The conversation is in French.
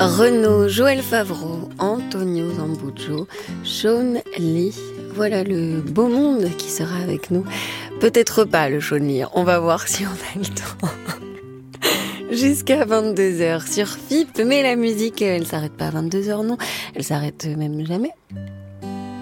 Renaud, Joël Favreau, Antonio Zambujo, Sean Lee. Voilà le beau monde qui sera avec nous. Peut-être pas le Sean Lee, on va voir si on a le temps. Jusqu'à 22h sur FIP, mais la musique, elle s'arrête pas à 22h, non. Elle s'arrête même jamais.